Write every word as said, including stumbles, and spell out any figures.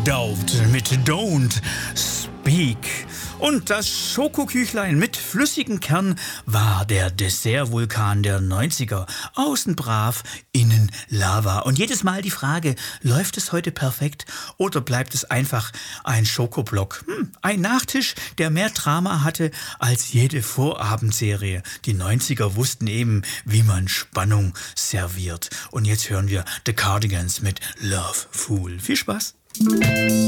Doubt mit Don't Speak. Und das Schokoküchlein mit flüssigem Kern war der Dessertvulkan der neunziger. Außen brav, innen Lava. Und jedes Mal die Frage, läuft es heute perfekt oder bleibt es einfach ein Schokoblock? Hm, ein Nachtisch, der mehr Drama hatte als jede Vorabendserie. Die neunziger wussten eben, wie man Spannung serviert. Und jetzt hören wir The Cardigans mit Love Fool. Viel Spaß!